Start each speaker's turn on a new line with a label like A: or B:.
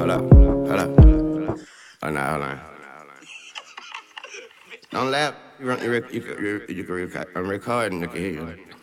A: Hold up, hold up. Hold on, hold on. Don't laugh. You can I'm recording, I can hear you.